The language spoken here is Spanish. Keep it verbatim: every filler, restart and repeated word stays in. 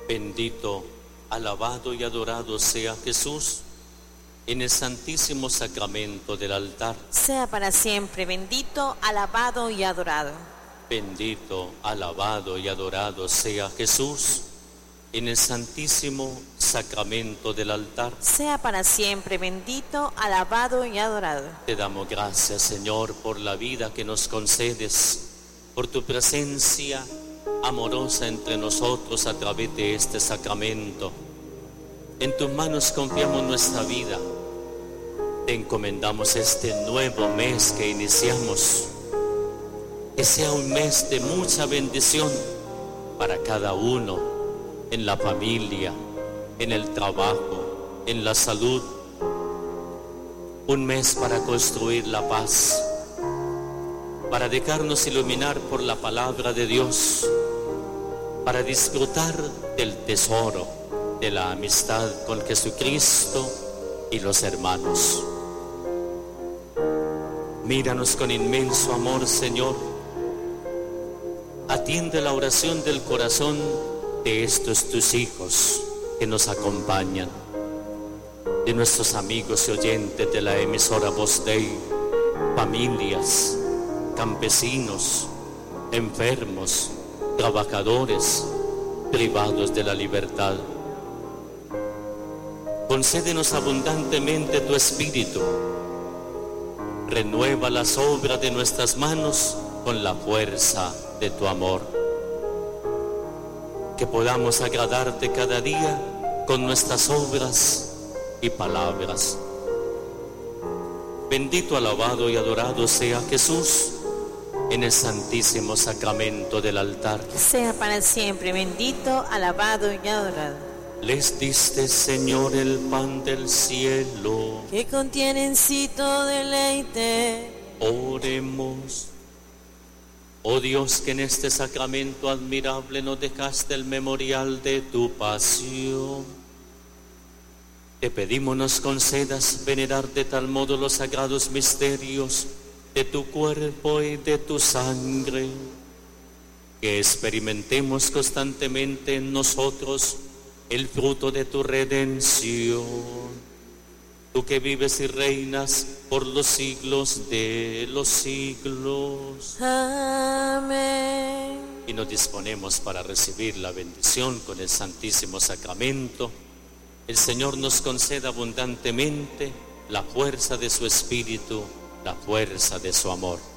Bendito, alabado y adorado sea Jesús en el santísimo sacramento del altar. Sea para siempre bendito, alabado y adorado. Bendito, alabado y adorado sea Jesús en el santísimo sacramento del altar. Sea para siempre bendito, alabado y adorado. Te damos gracias, Señor, por la vida que nos concedes, por tu presencia amorosa entre nosotros a través de este sacramento. En tus manos confiamos nuestra vida. Te encomendamos este nuevo mes que iniciamos. Que sea un mes de mucha bendición para cada uno, en la familia, en el trabajo, en la salud. Un mes para construir la paz, para dejarnos iluminar por la palabra de Dios, para disfrutar del tesoro de la amistad con Jesucristo y los hermanos. Míranos con inmenso amor, Señor. Atiende la oración del corazón de estos tus hijos que nos acompañan, de nuestros amigos y oyentes de la emisora Voz Dei, familias, campesinos, enfermos, trabajadores, privados de la libertad. Concédenos abundantemente tu Espíritu. Renueva las obras de nuestras manos con la fuerza de tu amor. Que podamos agradarte cada día con nuestras obras y palabras. Bendito, alabado y adorado sea Jesús en el santísimo sacramento del altar. Sea para siempre bendito, alabado y adorado. Les diste, Señor, el pan del cielo, que contiene en sí todo deleite. Oremos. Oh Dios, que en este sacramento admirable nos dejaste el memorial de tu pasión, te pedimos nos concedas venerar de tal modo los sagrados misterios de tu cuerpo y de tu sangre, que experimentemos constantemente en nosotros el fruto de tu redención, tú que vives y reinas por los siglos de los siglos. Amén. Y nos disponemos para recibir la bendición con el Santísimo Sacramento. El Señor nos conceda abundantemente la fuerza de su Espíritu, la fuerza de su amor.